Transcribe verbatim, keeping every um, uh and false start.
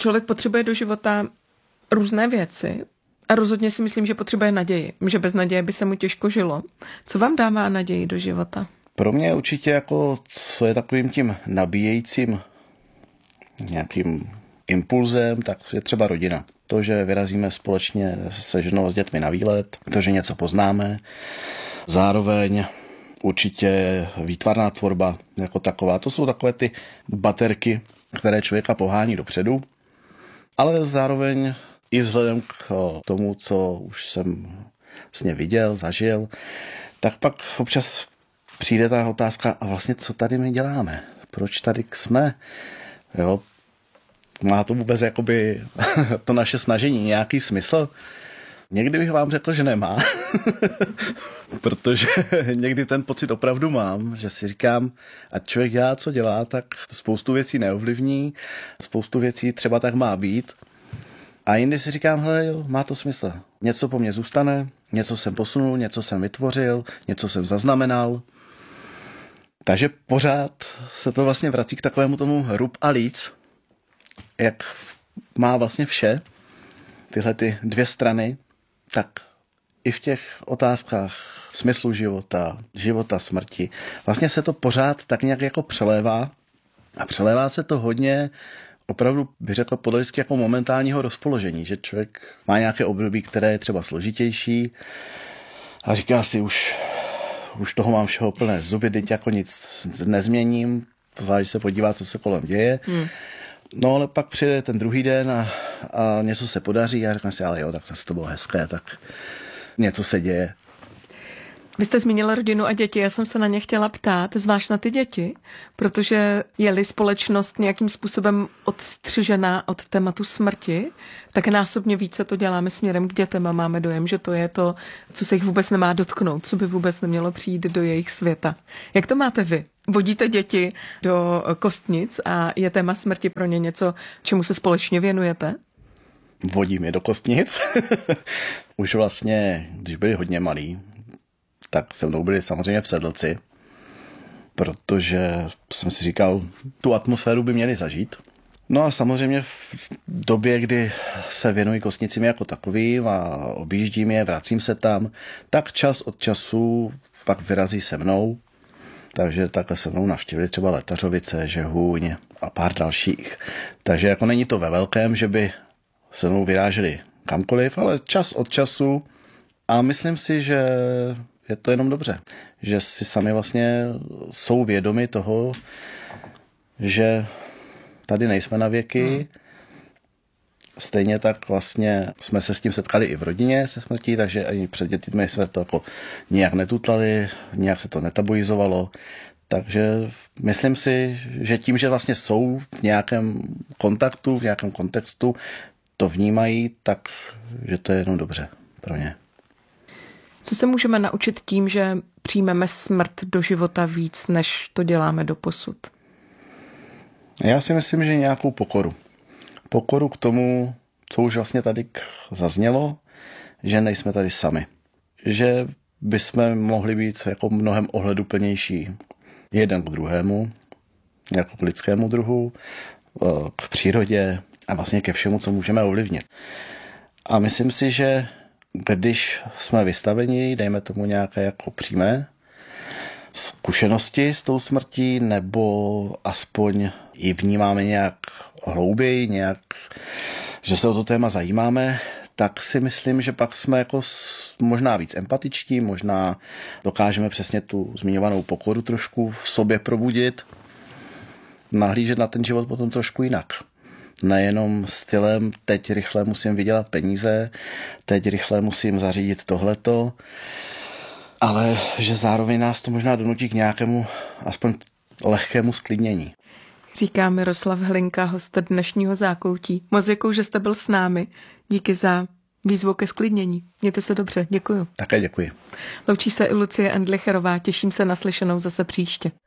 člověk potřebuje do života různé věci a rozhodně si myslím, že potřebuje naději, že bez naděje by se mu těžko žilo. Co vám dává naději do života? Pro mě určitě jako, co je takovým tím nabíjejícím nějakým impulzem, tak je třeba rodina. To, že vyrazíme společně se ženou a s dětmi na výlet, to, že něco poznáme, zároveň určitě výtvarná tvorba jako taková. To jsou takové ty baterky, které člověka pohání dopředu, ale zároveň i vzhledem k tomu, co už jsem vlastně viděl, zažil, tak pak občas přijde ta otázka, a vlastně co tady my děláme? Proč tady jsme? Jo? Má to vůbec jakoby to naše snažení nějaký smysl? Někdy bych vám řekl, že nemá, protože někdy ten pocit opravdu mám, že si říkám, ať člověk dělá, co dělá, tak spoustu věcí neovlivní, spoustu věcí třeba tak má být. A jindy si říkám, hele jo, má to smysl. Něco po mně zůstane, něco jsem posunul, něco jsem vytvořil, něco jsem zaznamenal. Takže pořád se to vlastně vrací k takovému tomu rub a líc, jak má vlastně vše, tyhle ty dvě strany, tak i v těch otázkách smyslu života, života, smrti, vlastně se to pořád tak nějak jako přelévá a přelévá se to hodně opravdu, bych řekl, podle vždycky jako momentálního rozpoložení, že člověk má nějaké období, které je třeba složitější a říká si už, už toho mám všeho plné zuby, teď jako nic nezměním, zvlášť se podívá, co se kolem děje. Hmm. No ale pak přijde ten druhý den a, a něco se podaří a řekne si, ale jo, tak zase to bylo hezké, tak něco se děje. Vy jste zmínila rodinu a děti, já jsem se na ně chtěla ptát, zvlášť na ty děti, protože je-li společnost nějakým způsobem odstřižená od tématu smrti, tak násobně více to děláme směrem k dětem a máme dojem, že to je to, co se jich vůbec nemá dotknout, co by vůbec nemělo přijít do jejich světa. Jak to máte vy? Vodíte děti do kostnic a je téma smrti pro ně něco, čemu se společně věnujete? Vodím je do kostnic. Už vlastně, když byli hodně malí, tak se mnou byli samozřejmě v Sedlci, protože jsem si říkal, tu atmosféru by měli zažít. No a samozřejmě v době, kdy se věnuji kostnicím jako takovým a objíždím je, vracím se tam, tak čas od času pak vyrazí se mnou. Takže takhle se mnou navštívili třeba Letařovice, Žehuň a pár dalších. Takže jako není to ve velkém, že by se mnou vyráželi kamkoliv, ale čas od času a myslím si, že je to jenom dobře, že si sami vlastně jsou vědomi toho, že tady nejsme na věky. Hmm. Stejně tak vlastně jsme se s tím setkali i v rodině se smrtí, takže ani před dětmi jsme to jako nijak netutlali, nijak se to netabuizovalo. Takže myslím si, že tím, že vlastně jsou v nějakém kontaktu, v nějakém kontextu, to vnímají, tak že to je jenom dobře pro ně. Co se můžeme naučit tím, že přijmeme smrt do života víc, než to děláme doposud? Já si myslím, že nějakou pokoru. Pokoru k tomu, co už vlastně tady zaznělo, že nejsme tady sami. Že bychom mohli být jako mnohem ohleduplnější jeden k druhému, jako k lidskému druhu, k přírodě a vlastně ke všemu, co můžeme ovlivnit. A myslím si, že když jsme vystaveni, dejme tomu nějaké jako přímé zkušenosti s tou smrtí, nebo aspoň ji vnímáme nějak hlouběji, nějak, že se o to téma zajímáme, tak si myslím, že pak jsme jako možná víc empatičtí, možná dokážeme přesně tu zmiňovanou pokoru trošku v sobě probudit, nahlížet na ten život potom trošku jinak. Nejenom stylem, teď rychle musím vydělat peníze, teď rychle musím zařídit tohleto, ale že zároveň nás to možná donutí k nějakému aspoň lehkému sklidnění. Říká Miroslav Hlinka, host dnešního Zákoutí. Moc děkuju, že jste byl s námi. Díky za výzvu ke sklidnění. Mějte se dobře, děkuju. Také děkuji. Loučí se i Lucie Endlicherová, těším se na slyšenou zase příště.